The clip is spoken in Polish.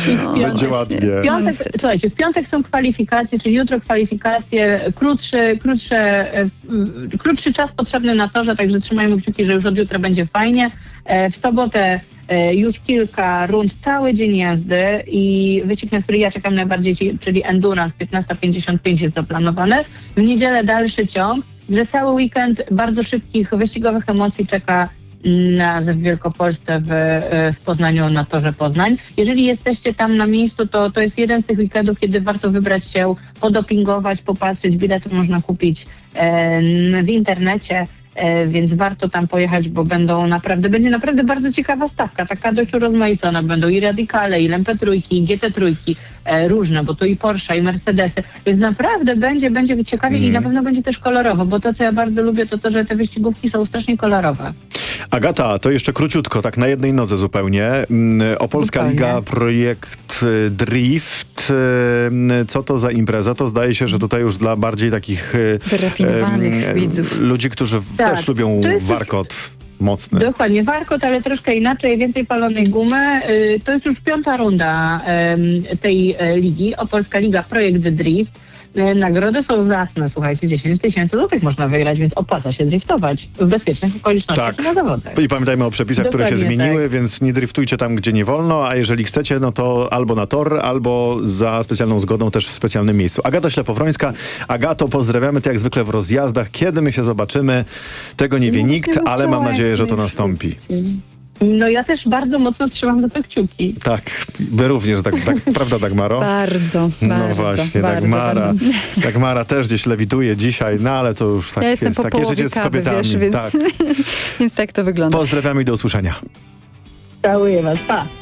Będzie ładnie. Słuchajcie, w piątek są kwalifikacje, czyli jutro kwalifikacje, krótszy czas potrzebny na torze, także trzymajmy kciuki, że już od jutra będzie fajnie. W sobotę już kilka rund, cały dzień jazdy i wyścig, na który ja czekam najbardziej, czyli Endurance 15:55 jest zaplanowany. W niedzielę dalszy ciąg, że cały weekend bardzo szybkich, wyścigowych emocji czeka nas w Wielkopolsce w Poznaniu na torze Poznań. Jeżeli jesteście tam na miejscu, to jest jeden z tych weekendów, kiedy warto wybrać się, podopingować, popatrzeć. Bilety można kupić w internecie, więc warto tam pojechać, bo będzie naprawdę bardzo ciekawa stawka, taka dość urozmaicona. Będą i Radicale, i LMP3, i GT3, różne, bo tu i Porsche, i Mercedesy, więc naprawdę będzie ciekawie i na pewno będzie też kolorowo, bo to, co ja bardzo lubię, to, że te wyścigówki są strasznie kolorowe. Agata, to jeszcze króciutko, tak na jednej nodze zupełnie. Opolska Liga, projekt Drift. Co to za impreza? To zdaje się, że tutaj już dla bardziej takich wyrafinowanych widzów. Ludzi, którzy też lubią warkot mocny. Dokładnie, warkot, ale troszkę inaczej, więcej palonej gumy. To jest już 5. runda tej ligi. Opolska Liga, projekt Drift. Nagrody są zacne, słuchajcie, 10 000 złotych można wygrać, więc opłaca się driftować w bezpiecznych okolicznościach i na zawodach. I pamiętajmy o przepisach, które się zmieniły, więc nie driftujcie tam, gdzie nie wolno, a jeżeli chcecie, no to albo na tor, albo za specjalną zgodą też w specjalnym miejscu. Agata Ślepowrońska. Agato, pozdrawiamy, tak jak zwykle w rozjazdach. Kiedy my się zobaczymy, tego nie wie nikt, ale mam nadzieję, że to nastąpi. No ja też bardzo mocno trzymam za to kciuki. Tak, wy również, tak prawda, Dagmaro? Bardzo, no właśnie, Dagmara. Dagmara też gdzieś lewituje dzisiaj, no ale to już tak jest, takie życie z kobietami. Wiesz, więc, tak. więc tak to wygląda. Pozdrawiamy i do usłyszenia. Całuję was, pa!